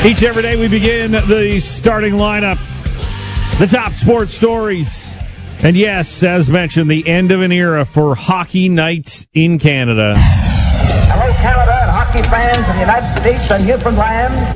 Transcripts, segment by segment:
Each and every day we begin the starting lineup, the top sports stories. And yes, as mentioned, the end of an era for Hockey Night in Canada. Hello, Canada and hockey fans in the United States and Newfoundland.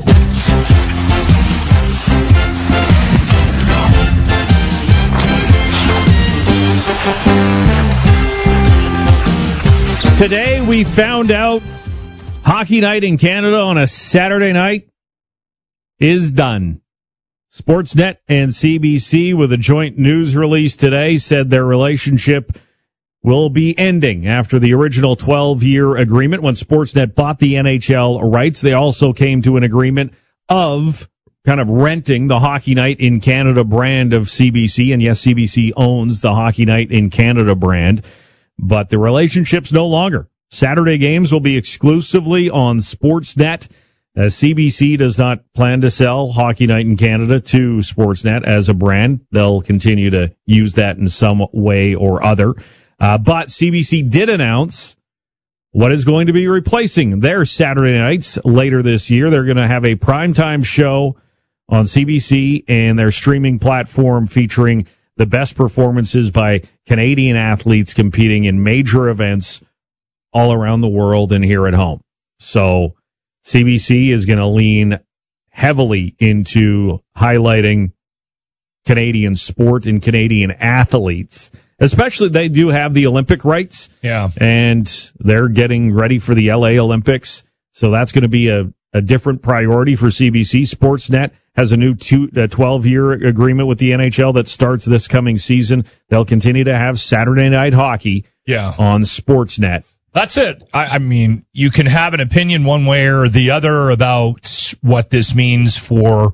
Today we found out Hockey Night in Canada on a Saturday night is done. Sportsnet and CBC, with a joint news release today, said their relationship will be ending after the original 12-year agreement. When Sportsnet bought the NHL rights, they also came to an agreement of kind of renting the Hockey Night in Canada brand of CBC. And yes, CBC owns the Hockey Night in Canada brand, but the relationship's no longer. Saturday games will be exclusively on Sportsnet. CBC does not plan to sell Hockey Night in Canada to Sportsnet as a brand. They'll continue to use that in some way or other. But CBC did announce what is going to be replacing their Saturday nights later this year. They're going to have a primetime show on CBC and their streaming platform featuring the best performances by Canadian athletes competing in major events all around the world and here at home. So CBC is going to lean heavily into highlighting Canadian sport and Canadian athletes. Especially, they do have the Olympic rights. Yeah. And they're getting ready for the LA Olympics. So that's going to be a different priority for CBC. Sportsnet has a new 12-year agreement with the NHL that starts this coming season. They'll continue to have Saturday night hockey on Sportsnet. That's it. I mean, you can have an opinion one way or the other about what this means for,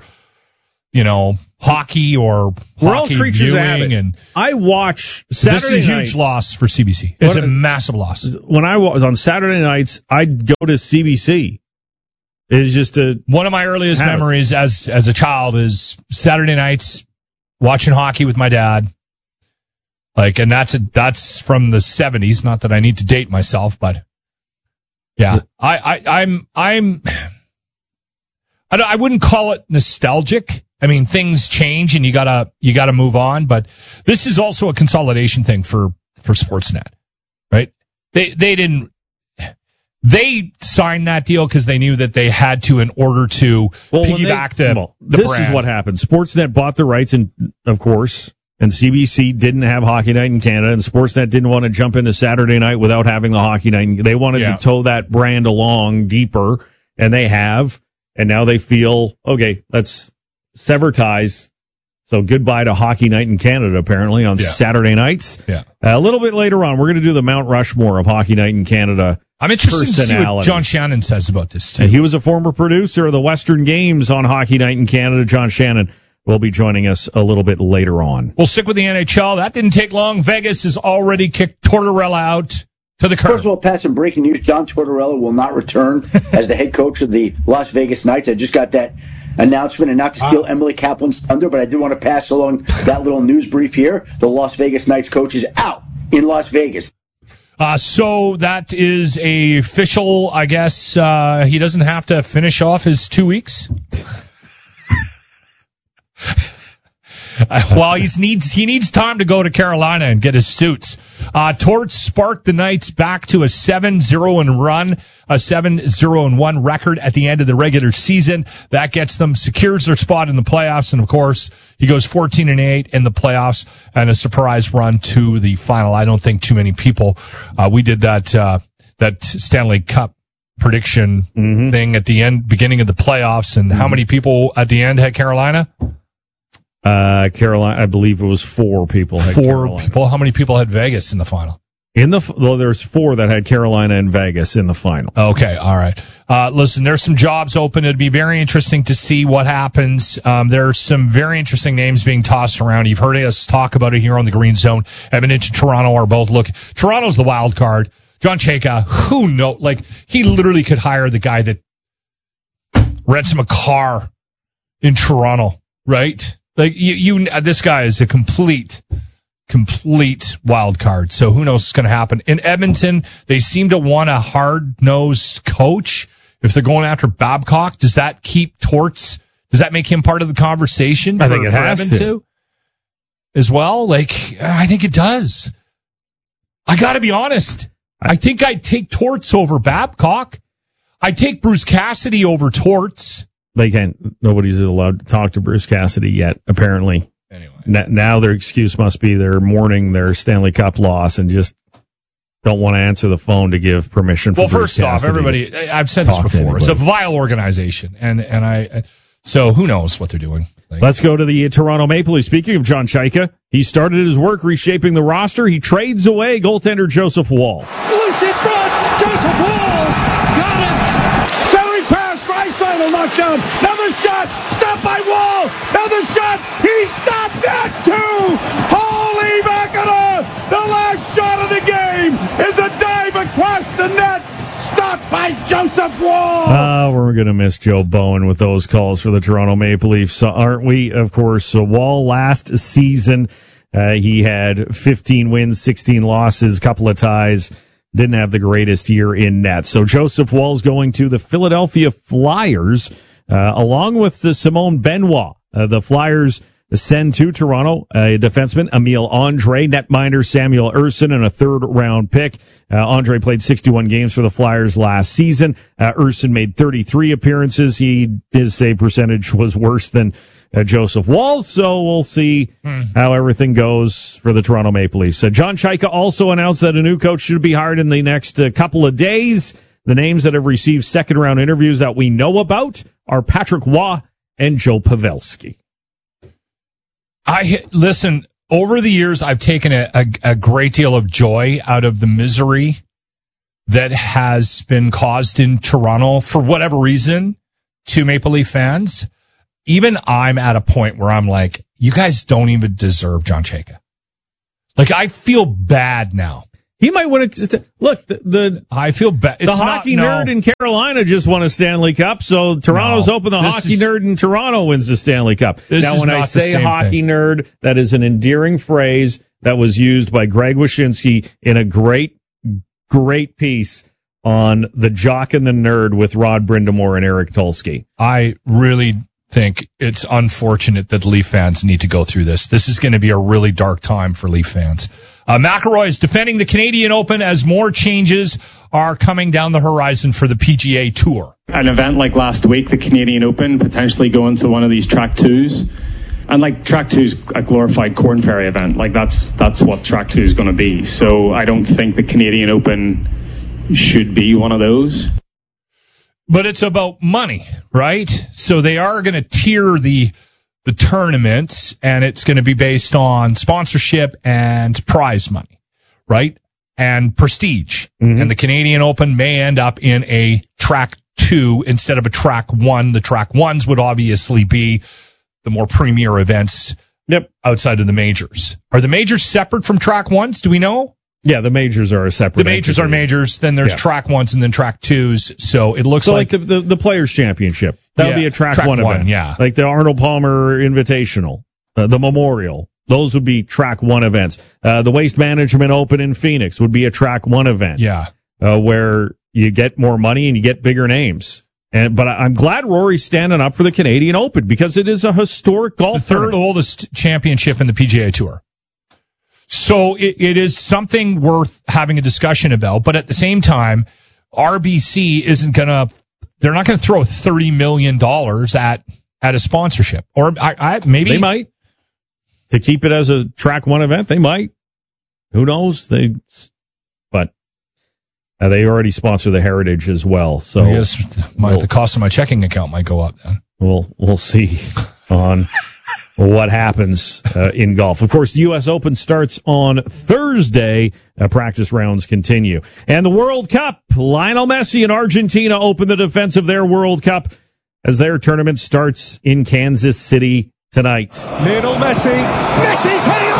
hockey or We're hockey all creatures viewing. of habit. And I watch Saturday nights. This is a huge loss for CBC. It's a massive loss. When I was on Saturday nights, I'd go to CBC. It's just one of my earliest memories as a child is Saturday nights watching hockey with my dad. And that's from the 70s. Not that I need to date myself, but yeah, I wouldn't call it nostalgic. I mean, things change and you gotta move on, but this is also a consolidation thing for Sportsnet, right? They signed that deal because they knew that they had to in order to piggyback the brand. This is what happened. Sportsnet bought the rights, and of course, and CBC didn't have Hockey Night in Canada, and Sportsnet didn't want to jump into Saturday night without having the Hockey Night. They wanted to tow that brand along deeper, and they have, and now they feel, okay, let's sever ties. So goodbye to Hockey Night in Canada, apparently, on Saturday nights. Yeah. A little bit later on, we're going to do the Mount Rushmore of Hockey Night in Canada. I'm interested to see what John Shannon says about this, too. And he was a former producer of the Western Games on Hockey Night in Canada. John Shannon will be joining us a little bit later on. We'll stick with the NHL. That didn't take long. Vegas has already kicked Tortorella out to the curb. First of all, Pat, some breaking news. John Tortorella will not return as the head coach of the Las Vegas Knights. I just got that announcement, and not to steal Emily Kaplan's thunder, but I did want to pass along that little news brief here. The Las Vegas Knights coach is out in Las Vegas. So that is a official, I guess. He doesn't have to finish off his 2 weeks. Well, he needs time to go to Carolina and get his suits. Torts sparked the Knights back to a 7-0 record at the end of the regular season. That secures their spot in the playoffs, and of course, he goes 14-8 in the playoffs and a surprise run to the final. I don't think too many people. We did that Stanley Cup prediction thing at the beginning of the playoffs, and how many people at the end had Carolina? Carolina, I believe it was 4 people. People. How many people had Vegas in the final? There's 4 that had Carolina and Vegas in the final. Okay, all right. Listen, there's some jobs open. It'd be very interesting to see what happens. There's some very interesting names being tossed around. You've heard us talk about it here on the Green Zone. Edmonton and Toronto are both looking. Toronto's the wild card. John Chayka, who knows? He literally could hire the guy that rents him a car in Toronto, right? This guy is a complete wild card. So who knows what's going to happen. In Edmonton, they seem to want a hard-nosed coach if they're going after Babcock, does that keep Torts? Does that make him part of the conversation? I think it has to. As well? Like, I think it does. I got to be honest. I think I'd take Torts over Babcock. I'd take Bruce Cassidy over Torts. Nobody's allowed to talk to Bruce Cassidy yet, apparently. Anyway. Now their excuse must be they're mourning their Stanley Cup loss and just don't want to answer the phone to give permission for Bruce Cassidy. Well, first off, everybody, I've said this before. It's a vile organization. So who knows what they're doing. Let's go to the Toronto Maple Leafs. Speaking of John Chayka, he started his work reshaping the roster. He trades away goaltender Joseph Woll. Loose in front. Joseph Woll's got it. Centering pass. Draisaitl knocked down. Another shot. Stopped by Woll. Another shot. He stopped that too. Holy mackerel. The last shot of the game is a dive across the net. Stopped by Joseph Woll. We're going to miss Joe Bowen with those calls for the Toronto Maple Leafs, aren't we? Of course, Woll last season, he had 15 wins, 16 losses, couple of ties, didn't have the greatest year in net. So Joseph Woll's going to the Philadelphia Flyers, along with Simone Benoit. The Flyers send to Toronto a defenseman, Emile Andre, netminder Samuel Urson, and a third-round pick. Andre played 61 games for the Flyers last season. Urson made 33 appearances. His save percentage was worse than Joseph Woll, so we'll see how everything goes for the Toronto Maple Leafs. John Chayka also announced that a new coach should be hired in the next couple of days. The names that have received second-round interviews that we know about are Patrick Waugh and Joe Pavelski. Listen, over the years, I've taken a great deal of joy out of the misery that has been caused in Toronto for whatever reason to Maple Leaf fans. Even I'm at a point where I'm like, you guys don't even deserve John Chayka. Like, I feel bad now. He might win it. Look, I feel bad. The hockey nerd in Carolina just won a Stanley Cup, so Toronto's hoping the hockey nerd in Toronto wins the Stanley Cup. Now, when I say hockey nerd, that is an endearing phrase that was used by Greg Wyshynski in a great piece on The Jock and the Nerd with Rod Brindamore and Eric Tulsky. I really think it's unfortunate that Leaf fans need to go through this. This is going to be a really dark time for Leaf fans. McIlroy is defending the Canadian Open as more changes are coming down the horizon for the PGA Tour. An event like last week, the Canadian Open, potentially going to one of these track twos. And like track two's a glorified Corn Ferry event. Like that's what track two is going to be. So I don't think the Canadian Open should be one of those. But it's about money, right? So they are going to tier the tournaments, and it's going to be based on sponsorship and prize money, right? And prestige. Mm-hmm. And the Canadian Open may end up in a track two instead of a track one. The track ones would obviously be the more premier events outside of the majors. Are the majors separate from track ones? Do we know? Yeah, the majors are a separate. The majors are majors. Then there's track ones and then track twos. So it looks like the Players Championship. That would be a track one event. Yeah. Like the Arnold Palmer Invitational, the Memorial. Those would be track one events. The Waste Management Open in Phoenix would be a track one event. Yeah. Where you get more money and you get bigger names. But I'm glad Rory's standing up for the Canadian Open because it is a historic golf. It's the third oldest championship in the PGA Tour. So it is something worth having a discussion about. But at the same time, RBC they're not going to throw $30 million at a sponsorship. Or maybe they might. To keep it as a track one event, they might. Who knows? But they already sponsor the Heritage as well. So I guess the cost of my checking account might go up then. We'll see on what happens in golf. Of course, the U.S. Open starts on Thursday. Practice rounds continue. And the World Cup, Lionel Messi and Argentina open the defense of their World Cup as their tournament starts in Kansas City tonight. Lionel Messi. Messi's heading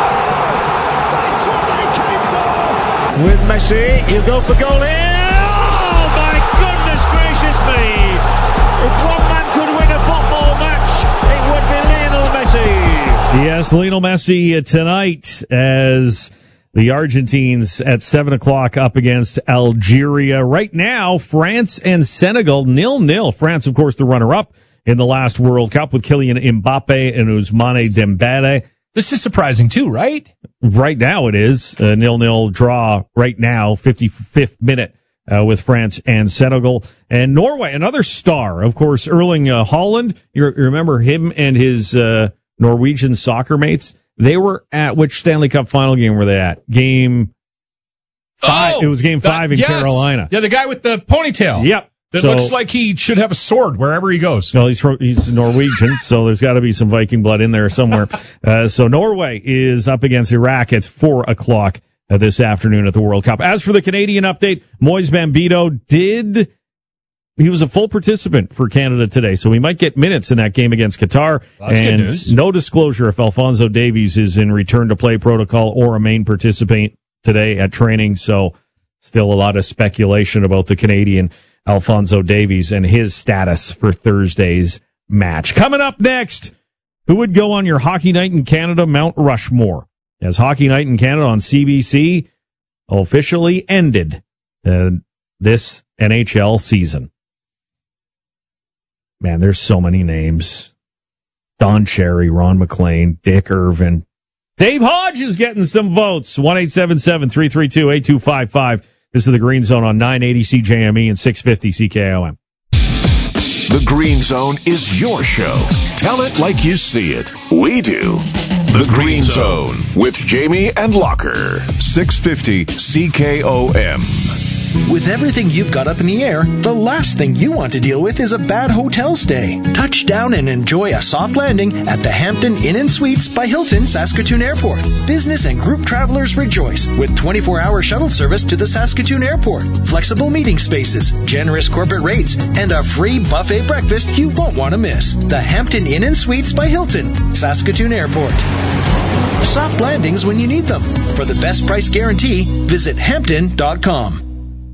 That's what they came for. With Messi, you go for goal here. Oh, my goodness gracious me. If one man could win a football match, it would be Lionel Messi. Yes, Lionel Messi tonight as The Argentines at 7 o'clock up against Algeria. Right now, France and Senegal 0-0. France, of course, the runner-up in the last World Cup with Kylian Mbappe and Ousmane Dembele. This is surprising too, right? Right now it is a 0-0 draw right now, 55th minute with France and Senegal. And Norway, another star, of course, Erling Haaland. You remember him and his Norwegian soccer mates? They were at which Stanley Cup final game were they at? Game 5. It was game 5 in Carolina. Yeah, the guy with the ponytail. Yep. It looks like he should have a sword wherever he goes. Well, he's Norwegian, so there's got to be some Viking blood in there somewhere. So Norway is up against Iraq at 4 o'clock this afternoon at the World Cup. As for the Canadian update, Moise Bambito he was a full participant for Canada today, so we might get minutes in that game against Qatar. That's good news. No disclosure if Alphonso Davies is in return-to-play protocol or a main participant today at training, so still a lot of speculation about the Canadian Alphonso Davies and his status for Thursday's match. Coming up next, who would go on your Hockey Night in Canada Mount Rushmore? As Hockey Night in Canada on CBC officially ended this NHL season. Man, there's so many names. Don Cherry, Ron McLean, Dick Irvin. Dave Hodge is getting some votes. 1-877-332-8255. This is the Green Zone on 980 CJME and 650 CKOM. The Green Zone is your show. Tell it like you see it. We do. The Green Zone with Jamie and Locker. 650 CKOM. With everything you've got up in the air, the last thing you want to deal with is a bad hotel stay. Touch down and enjoy a soft landing at the Hampton Inn & Suites by Hilton Saskatoon Airport. Business and group travelers rejoice with 24-hour shuttle service to the Saskatoon Airport, flexible meeting spaces, generous corporate rates, and a free buffet breakfast you won't want to miss. The Hampton Inn & Suites by Hilton, Saskatoon Airport. Soft landings when you need them. For the best price guarantee, visit Hampton.com.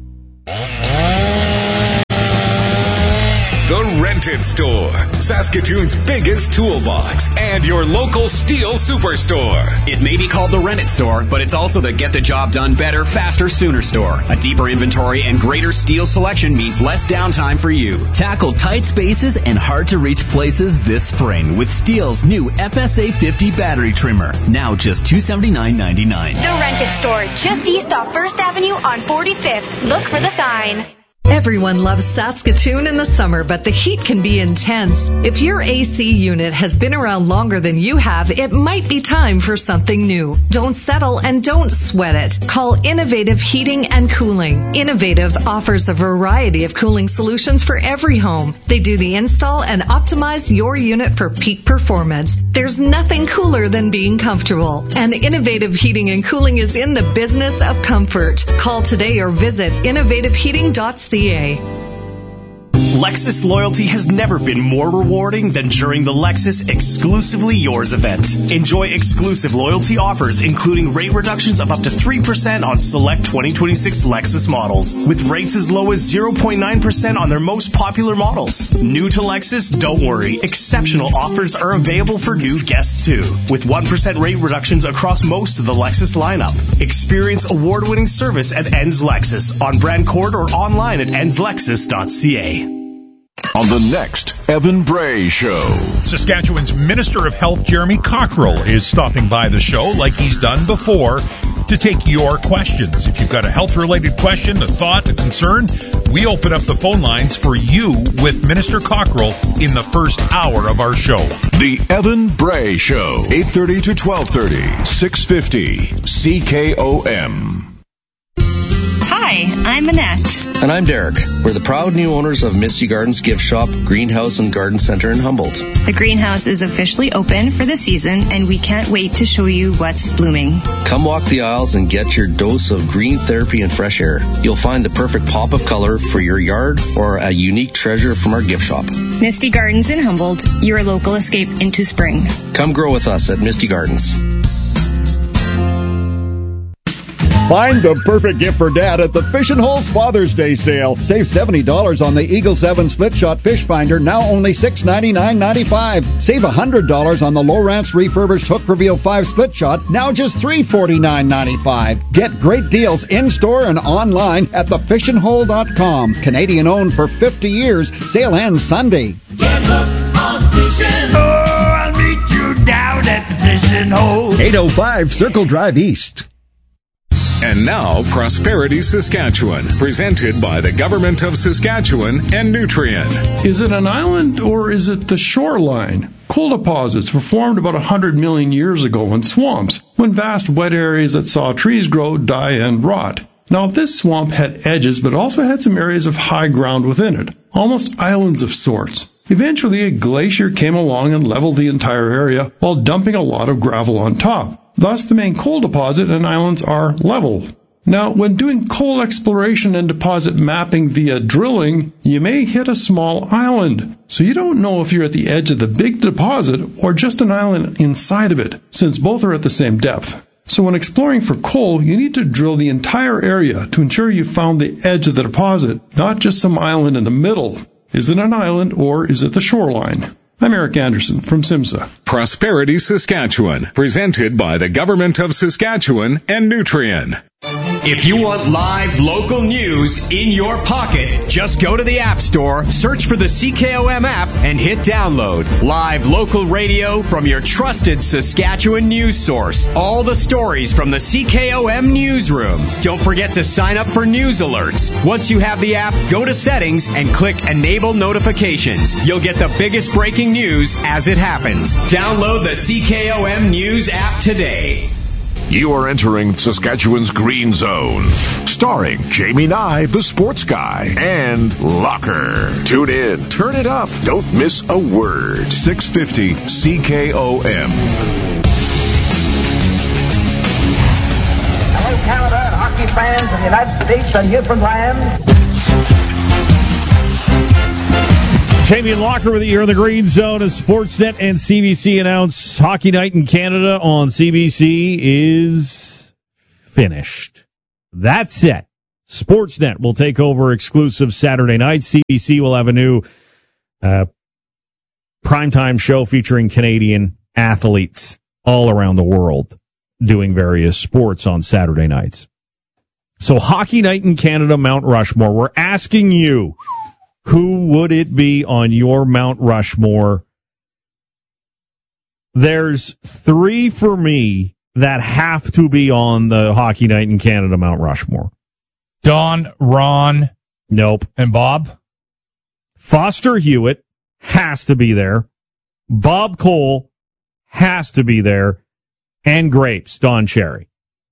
The Rented Store, Saskatoon's biggest toolbox, and your local steel superstore. It may be called the Rented Store, but it's also the Get the Job Done Better, Faster, Sooner store. A deeper inventory and greater steel selection means less downtime for you. Tackle tight spaces and hard-to-reach places this spring with Steel's new FSA 50 battery trimmer, now just $279.99. The Rented Store, just east off 1st Avenue on 45th. Look for the sign. Everyone loves Saskatoon in the summer, but the heat can be intense. If your AC unit has been around longer than you have, it might be time for something new. Don't settle and don't sweat it. Call Innovative Heating and Cooling. Innovative offers a variety of cooling solutions for every home. They do the install and optimize your unit for peak performance. There's nothing cooler than being comfortable. And Innovative Heating and Cooling is in the business of comfort. Call today or visit innovativeheating.ca. Lexus loyalty has never been more rewarding than during the Lexus Exclusively Yours event. Enjoy exclusive loyalty offers, including rate reductions of up to 3% on select 2026 Lexus models, with rates as low as 0.9% on their most popular models. New to Lexus? Don't worry. Exceptional offers are available for new guests too, with 1% rate reductions across most of the Lexus lineup. Experience award-winning service at Enns Lexus on Brand Court or online at ennslexus.ca. On the next Evan Bray Show. Saskatchewan's Minister of Health, Jeremy Cockrell, is stopping by the show like he's done before to take your questions. If you've got a health-related question, a thought, a concern, we open up the phone lines for you with Minister Cockrell in the first hour of our show. The Evan Bray Show, 8:30 to 12:30, 650 CKOM. Hi, I'm Annette. And I'm Derek. We're the proud new owners of Misty Gardens Gift Shop, Greenhouse, and Garden Center in Humboldt. The greenhouse is officially open for the season, and we can't wait to show you what's blooming. Come walk the aisles and get your dose of green therapy and fresh air. You'll find the perfect pop of color for your yard or a unique treasure from our gift shop. Misty Gardens in Humboldt, your local escape into spring. Come grow with us at Misty Gardens. Find the perfect gift for Dad at the Fish and Holes Father's Day sale. Save $70 on the Eagle 7 Split Shot Fish Finder, now only $699.95. Save $100 on the Lowrance refurbished Hook Reveal 5 Split Shot, now just $349.95. Get great deals in-store and online at thefishandhole.com. Canadian owned for 50 years. Sale ends Sunday. Get hooked on fishing. Oh, I'll meet you down at the Fishing Hole. 805 Circle Drive East. And now, Prosperity Saskatchewan, presented by the Government of Saskatchewan and Nutrien. Is it an island or is it the shoreline? Coal deposits were formed about 100 million years ago in swamps, when vast wet areas that saw trees grow, die, and rot. Now, this swamp had edges, but also had some areas of high ground within it, almost islands of sorts. Eventually, a glacier came along and leveled the entire area while dumping a lot of gravel on top. Thus, the main coal deposit and islands are level. Now, when doing coal exploration and deposit mapping via drilling, you may hit a small island. So you don't know if you're at the edge of the big deposit or just an island inside of it, since both are at the same depth. So when exploring for coal, you need to drill the entire area to ensure you found the edge of the deposit, not just some island in the middle. Is it an island or is it the shoreline? I'm Eric Anderson from SIMSA. Prosperity Saskatchewan, presented by the Government of Saskatchewan and Nutrien. If you want live local news in your pocket, just go to the App Store, search for the CKOM app, and hit download. Live local radio from your trusted Saskatchewan news source. All the stories from the CKOM newsroom. Don't forget to sign up for news alerts. Once you have the app, go to settings and click Enable Notifications. You'll get the biggest breaking news as it happens. Download the CKOM News app today. You are entering Saskatchewan's Green Zone, starring Jamie Nye, the sports guy, and Locker. Tune in, turn it up, don't miss a word. 650 CKOM. Hello, Canada and hockey fans in the United States and Newfoundland. Jamie and Locker with you here in the Green Zone as Sportsnet and CBC announce Hockey Night in Canada on CBC is finished. That's it. Sportsnet will take over exclusive Saturday night. CBC will have a new primetime show featuring Canadian athletes all around the world doing various sports on Saturday nights. So Hockey Night in Canada, Mount Rushmore. We're asking you, who would it be on your Mount Rushmore? There's 3 for me that have to be on the Hockey Night in Canada Mount Rushmore. Don, Ron. Nope. And Bob? Foster Hewitt has to be there. Bob Cole has to be there. And Grapes, Don Cherry.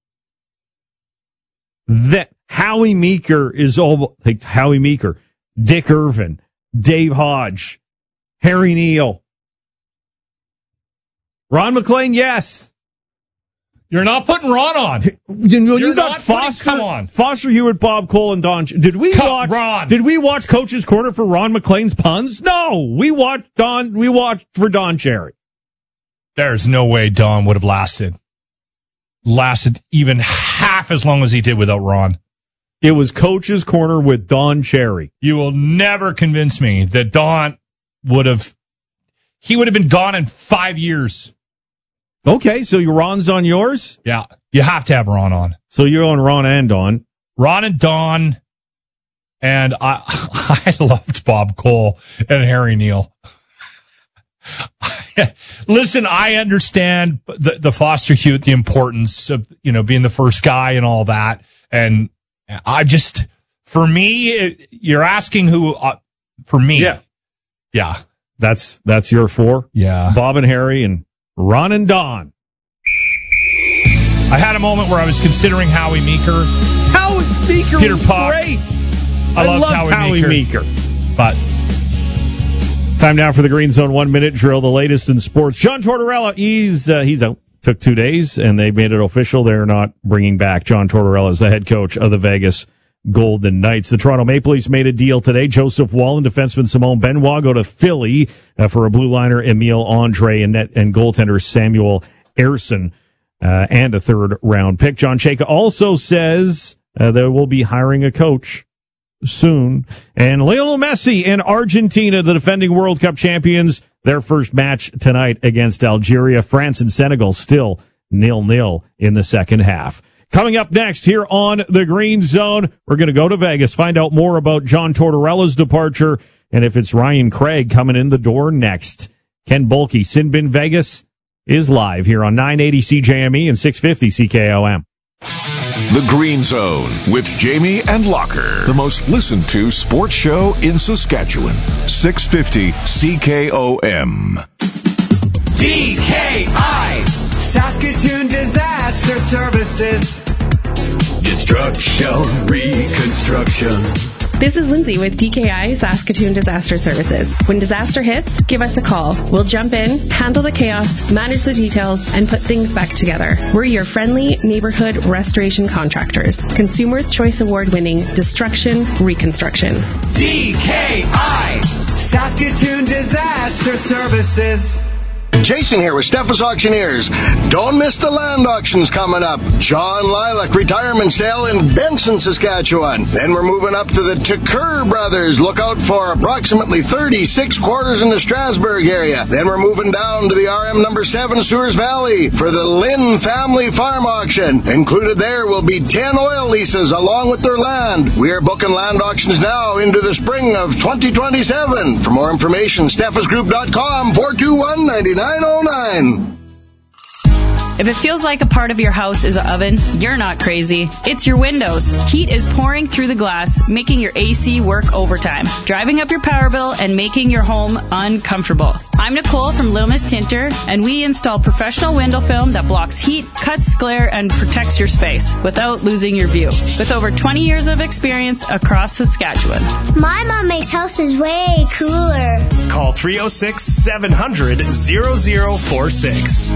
That Howie Meeker is all like Howie Meeker. Dick Irvin, Dave Hodge, Harry Neal. Ron McLean, yes. You're not putting Ron on. You got Foster. Come on. Foster Hewitt, Bob Cole, and Don. Did we watch Coach's Corner for Ron McLean's puns? No. We watched for Don Cherry. There's no way Don would have lasted even half as long as he did without Ron. It was Coach's Corner with Don Cherry. You will never convince me that Don would have been gone in 5 years. Okay, so Ron's on yours? Yeah, you have to have Ron on. So you're on Ron and Don. Ron and Don, and I loved Bob Cole and Harry Neal. Listen, I understand the Foster Hewitt, the importance of, being the first guy and all that, and for me, you're asking who, for me. Yeah. That's your 4? Yeah. Bob and Harry and Ron and Don. I had a moment where I was considering Howie Meeker. Howie Meeker Peter was Puck. Great. I love Howie Meeker. But time now for the Green Zone 1-minute drill, the latest in sports. John Tortorella, he's out. Took 2 days, and they made it official. They're not bringing back John Tortorella as the head coach of the Vegas Golden Knights. The Toronto Maple Leafs made a deal today. Joseph Wall and defenseman Simone Benoit go to Philly for a blue liner Emile Andre and goaltender Samuel Ersson. and a third-round pick. John Chayka also says they will be hiring a coach soon. And Lionel Messi and Argentina, the defending World Cup champions, their first match tonight against Algeria. France and Senegal still 0-0 in the second half. Coming up next here on the Green Zone, we're going to go to Vegas, find out more about John Tortorella's departure, and if it's Ryan Craig coming in the door next. Ken Bulkey, Sin Bin Vegas, is live here on 980 CJME and 650 CKOM. The Green Zone with Jamie and Locker, the most listened to sports show in Saskatchewan. 650 CKOM. DKI, Saskatoon Disaster Services. Destruction, reconstruction. This is Lindsay with DKI Saskatoon Disaster Services. When disaster hits, give us a call. We'll jump in, handle the chaos, manage the details, and put things back together. We're your friendly neighborhood restoration contractors. Consumers' Choice Award-winning Destruction Reconstruction. DKI, Saskatoon Disaster Services. Jason here with Steffes Auctioneers. Don't miss the land auctions coming up. John Lilac retirement sale in Benson, Saskatchewan. Then we're moving up to the Tucker Brothers. Look out for approximately 36 quarters in the Strasbourg area. Then we're moving down to the RM number 7 Sewers Valley for the Lynn Family Farm Auction. Included there will be 10 oil leases along with their land. We are booking land auctions now into the spring of 2027. For more information, steffesgroup.com 421-9909. If it feels like a part of your house is an oven, you're not crazy. It's your windows. Heat is pouring through the glass, making your AC work overtime, driving up your power bill and making your home uncomfortable. I'm Nicole from Little Miss Tinter, and we install professional window film that blocks heat, cuts glare, and protects your space without losing your view. With over 20 years of experience across Saskatchewan. My mom makes houses way cooler. Call 306-700-0046.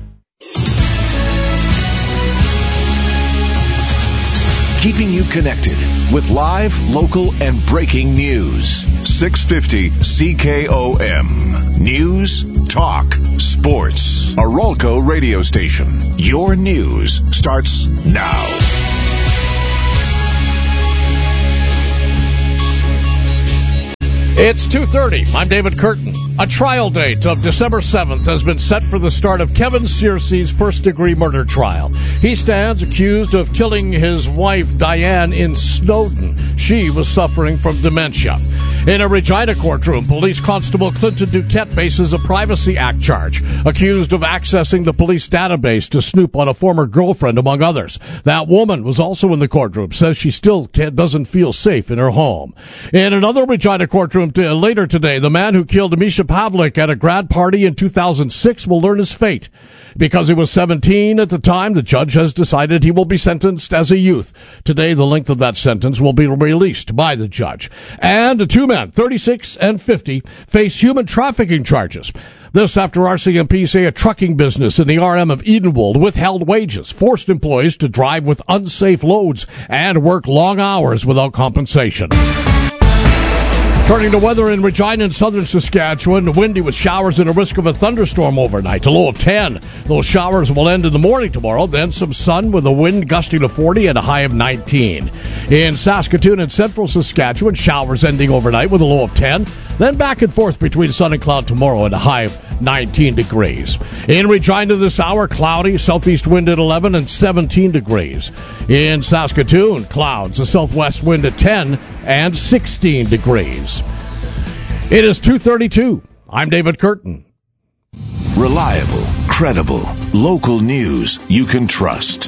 Keeping you connected with live, local, and breaking news. 650 CKOM. News, talk, sports. A Rolco radio station. Your news starts now. It's 2:30. I'm David Curtin. A trial date of December 7th has been set for the start of Kevin Searcy's first-degree murder trial. He stands accused of killing his wife, Diane, in Snowdon. She was suffering from dementia. In a Regina courtroom, Police Constable Clinton Duquette faces a Privacy Act charge, accused of accessing the police database to snoop on a former girlfriend, among others. That woman was also in the courtroom, says she still doesn't feel safe in her home. In another Regina courtroom later today, the man who killed Misha Pavlik at a grad party in 2006 will learn his fate. Because he was 17 at the time, the judge has decided he will be sentenced as a youth. Today, the length of that sentence will be released by the judge. And the two men, 36 and 50, face human trafficking charges. This after RCMP say a trucking business in the RM of Edenwold withheld wages, forced employees to drive with unsafe loads, and work long hours without compensation. Turning to weather in Regina and southern Saskatchewan, windy with showers and a risk of a thunderstorm overnight, a low of 10. Those showers will end in the morning tomorrow, then some sun with a wind gusting to 40 and a high of 19. In Saskatoon and central Saskatchewan, showers ending overnight with a low of 10, then back and forth between sun and cloud tomorrow and a high of 19 degrees. In Regina this hour, cloudy, southeast wind at 11 and 17 degrees. In Saskatoon, clouds, a southwest wind at 10 and 16 degrees. It is 2:32. I'm David Curtin. Reliable, credible, local news you can trust.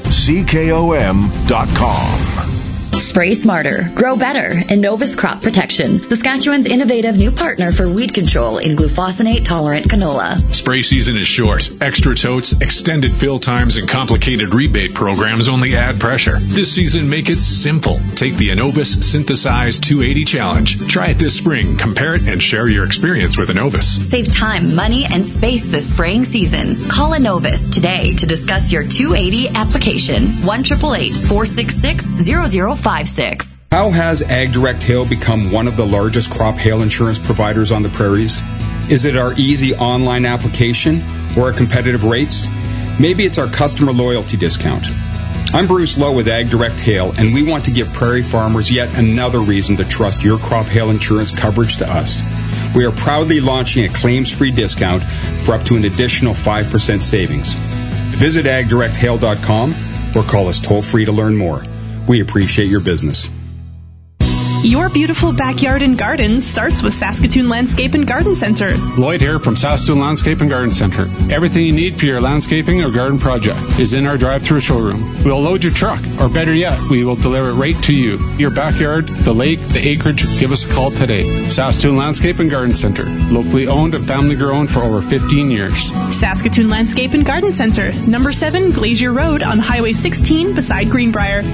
CKOM.com. Spray smarter, grow better, and Novus Crop Protection, Saskatchewan's innovative new partner for weed control in glufosinate-tolerant canola. Spray season is short. Extra totes, extended fill times, and complicated rebate programs only add pressure. This season, make it simple. Take the Innovis Synthesize 280 Challenge. Try it this spring, compare it, and share your experience with Innovis. Save time, money, and space this spraying season. Call Innovis today to discuss your 280 application. 1-888-466-0056. How has AgDirect Hail become one of the largest crop hail insurance providers on the prairies? Is it our easy online application or our competitive rates? Maybe it's our customer loyalty discount. I'm Bruce Lowe with Ag Direct Hail, and we want to give prairie farmers yet another reason to trust your crop hail insurance coverage to us. We are proudly launching a claims-free discount for up to an additional 5% savings. Visit agdirecthail.com or call us toll-free to learn more. We appreciate your business. Your beautiful backyard and garden starts with Saskatoon Landscape and Garden Center. Lloyd here from Saskatoon Landscape and Garden Center. Everything you need for your landscaping or garden project is in our drive-through showroom. We'll load your truck, or better yet, we will deliver it right to you. Your backyard, the lake, the acreage, give us a call today. Saskatoon Landscape and Garden Center. Locally owned and family grown for over 15 years. Saskatoon Landscape and Garden Center, number 7 Glacier Road on Highway 16 beside Greenbrier.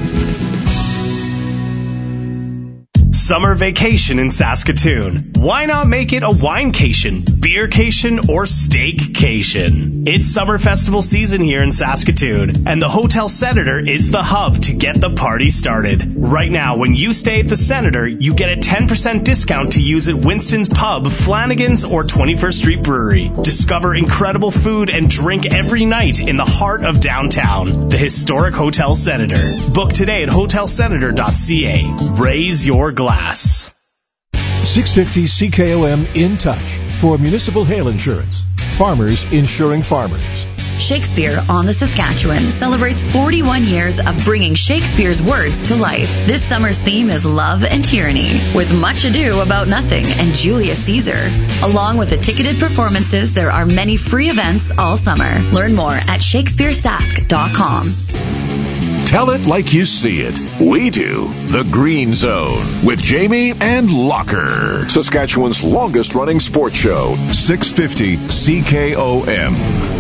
Summer vacation in Saskatoon. Why not make it a winecation, beercation, or steakcation? It's summer festival season here in Saskatoon, and the Hotel Senator is the hub to get the party started. Right now, when you stay at the Senator, you get a 10% discount to use at Winston's Pub, Flanagan's, or 21st Street Brewery. Discover incredible food and drink every night in the heart of downtown. The historic Hotel Senator. Book today at hotelsenator.ca. Raise your glass. 650 CKOM in touch for municipal hail insurance. Farmers insuring farmers. Shakespeare on the Saskatchewan celebrates 41 years of bringing Shakespeare's words to life. This summer's theme is love and tyranny, with Much Ado About Nothing and Julius Caesar. Along with the ticketed performances, there are many free events all summer. Learn more at shakespearesask.com. Tell it like you see it. We do. The Green Zone with Jamie and Locker. Saskatchewan's longest running sports show. 650 CKOM.